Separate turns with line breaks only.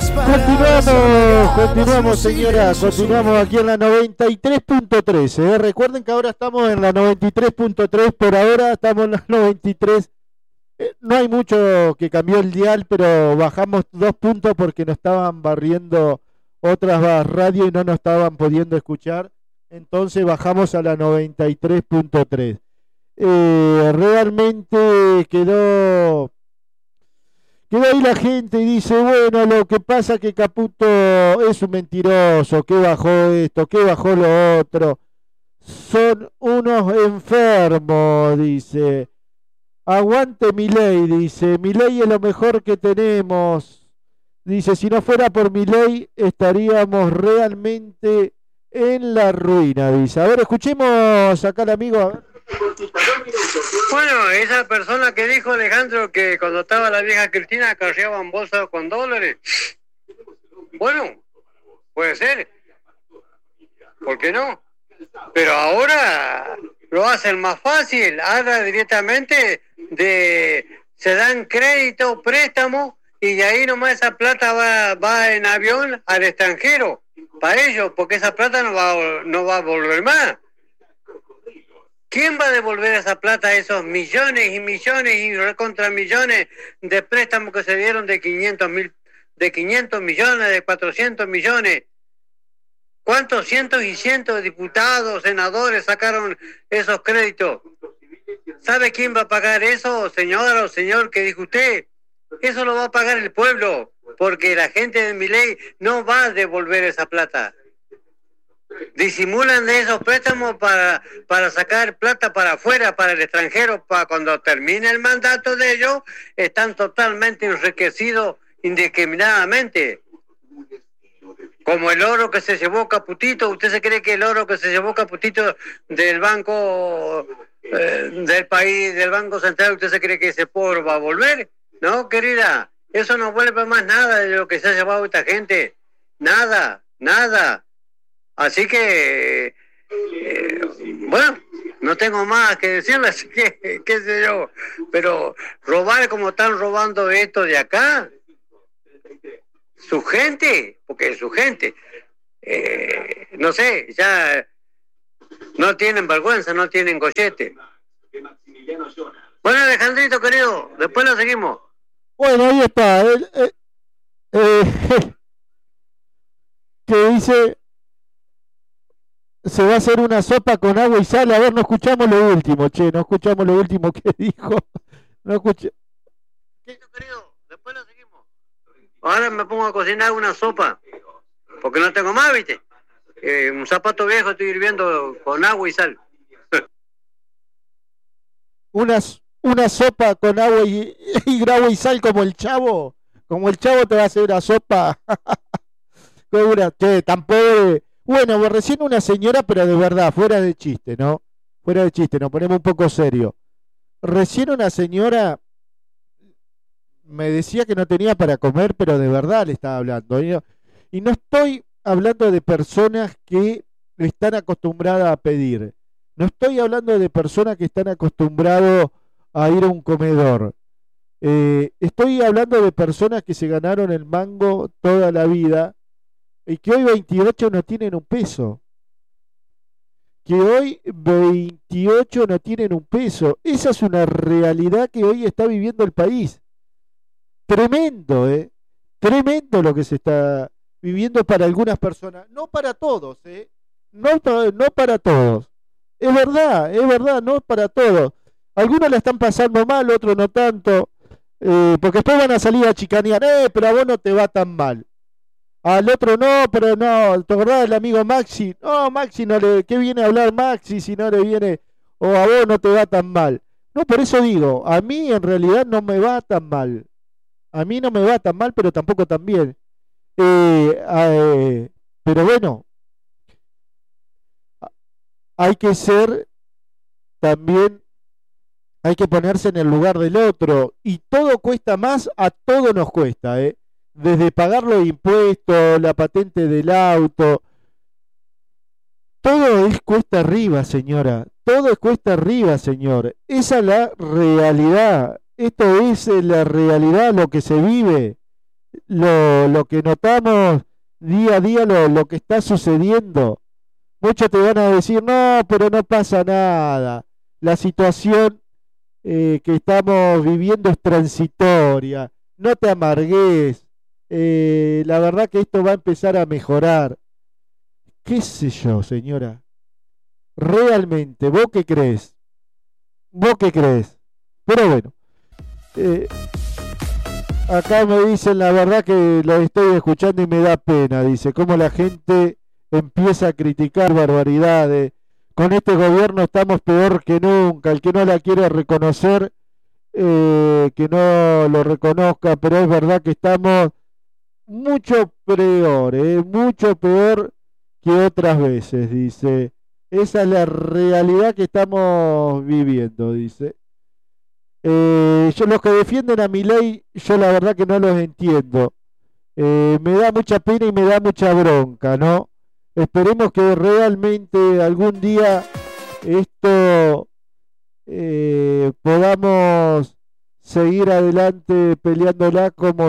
Continuamos señora, continuamos aquí en la 93.3. Recuerden que ahora estamos en la 93.3, por ahora estamos en la 93. No hay mucho que cambió el dial, pero bajamos 2 puntos porque nos estaban barriendo otras radios y no nos estaban pudiendo escuchar. Entonces bajamos a la 93.3. Realmente quedó ahí la gente y dice, bueno, lo que pasa es que Caputo es un mentiroso, que bajó esto, que bajó lo otro. Son unos enfermos, dice. Aguante Milei, dice. Milei es lo mejor que tenemos. Dice, si no fuera por Milei estaríamos realmente en la ruina, dice. A ver, escuchemos acá al amigo. A ver.
Bueno, esa persona que dijo Alejandro que cuando estaba la vieja Cristina cargaban bolsas con dólares. Bueno, puede ser. ¿Por qué no? Pero ahora lo hacen más fácil. Ahora directamente se dan crédito, préstamo, y de ahí nomás esa plata va en avión al extranjero. Para ellos, porque esa plata no va a volver más. ¿Quién va a devolver esa plata, esos millones y millones y recontra millones de préstamos que se dieron de 500 millones, de 400 millones? ¿Cuántos cientos y cientos de diputados, senadores sacaron esos créditos? ¿Sabe quién va a pagar eso, señora o señor que dijo usted? Eso lo va a pagar el pueblo, porque la gente de Milei no va a devolver esa plata. Disimulan de esos préstamos para sacar plata para afuera, para el extranjero, para cuando termine el mandato de ellos, están totalmente enriquecidos indiscriminadamente. Como el oro que se llevó Caputito. ¿Usted se cree que el oro que se llevó Caputito del banco del país, del Banco Central, usted se cree que ese pobre va a volver? No, querida, eso no vuelve más nada de lo que se ha llevado esta gente. Nada. Así que, bueno, no tengo más que decirle, así que, qué sé yo. Pero robar como están robando esto de acá, su gente, porque es su gente, no sé, ya no tienen vergüenza, no tienen cochete. Bueno, Alejandrito, querido, después lo seguimos.
Bueno, ahí está. Que dice, se va a hacer una sopa con agua y sal. A ver, no escuchamos lo último, no escuchamos lo último que dijo. No escuché.
Querido, después lo seguimos. Ahora me pongo a cocinar una sopa, porque no tengo más, ¿viste? Un zapato viejo estoy hirviendo con agua y sal.
Una sopa con agua y sal como el Chavo. Como el Chavo te va a hacer una sopa. Tan pobre. Bueno, recién una señora, pero de verdad, fuera de chiste, ¿no? Fuera de chiste, nos ponemos un poco serio. Recién una señora me decía que no tenía para comer, pero de verdad le estaba hablando. Y no estoy hablando de personas que están acostumbradas a pedir. No estoy hablando de personas que están acostumbradas a ir a un comedor. Estoy hablando de personas que se ganaron el mango toda la vida y que hoy 28 no tienen un peso. Que hoy 28 no tienen un peso. Esa es una realidad que hoy está viviendo el país. Tremendo, tremendo lo que se está viviendo para algunas personas. No para todos, no para todos. Es verdad, no para todos. Algunos la están pasando mal, otros no tanto. Porque después van a salir a chicanear, pero a vos no te va tan mal. Al otro no, pero no, ¿te acordás del amigo Maxi? No, Maxi no le, ¿qué viene a hablar Maxi si no le viene, o a vos no te va tan mal? No, por eso digo, a mí en realidad no me va tan mal. A mí no me va tan mal, pero tampoco tan bien. Pero bueno, hay que ser también, hay que ponerse en el lugar del otro. Y todo cuesta más, a todo nos cuesta, desde pagar los impuestos, la patente del auto, todo es cuesta arriba, señora, todo es cuesta arriba, señor. Esa es la realidad, esto es la realidad, lo que se vive. lo que notamos día a día, lo que está sucediendo. Muchos te van a decir, no, pero no pasa nada. La situación que estamos viviendo es transitoria. No te amargues. La verdad que esto va a empezar a mejorar. ¿Qué sé yo, señora? Realmente, ¿vos qué crees? ¿Vos qué crees? Pero bueno, eh, acá me dicen la verdad que lo estoy escuchando y me da pena. Dice, cómo la gente empieza a criticar barbaridades. Con este gobierno estamos peor que nunca. El que no la quiere reconocer, que no lo reconozca, pero es verdad que estamos mucho peor, mucho peor que otras veces, dice. Esa es la realidad que estamos viviendo, dice. Yo los que defienden a Milei, yo la verdad que no los entiendo. Me da mucha pena y me da mucha bronca, ¿no? Esperemos que realmente algún día esto podamos seguir adelante peleándola como